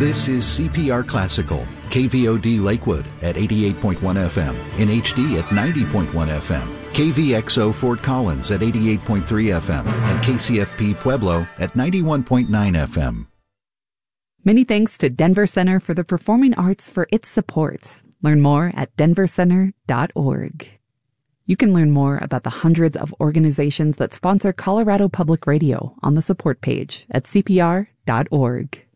This is CPR Classical, KVOD Lakewood at 88.1 FM, in HD at 90.1 FM, KVXO Fort Collins at 88.3 FM, and KCFP Pueblo at 91.9 FM. Many thanks to Denver Center for the Performing Arts for its support. Learn more at denvercenter.org. You can learn more about the hundreds of organizations that sponsor Colorado Public Radio on the support page at cpr.org.